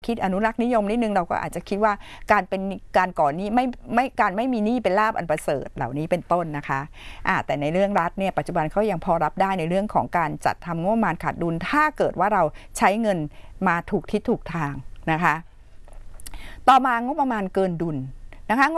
คิดอนุรักษ์นิยมนิดนึงเราก็อาจจะคิดว่าการก่อหนี้ไม่มีหนี้เป็นลาภอันประเสริฐเหล่านี้เป็นต้นนะคะแต่ในเรื่องรัฐเนี่ยปัจจุบันเขายังพอรับได้ในเรื่องของการจัดทำงบประมาณขาดดุลถ้าเกิดว่าเราใช้เงินมาถูกทิศถูกทางนะคะต่อมางบประมาณเกินดุลนะคะ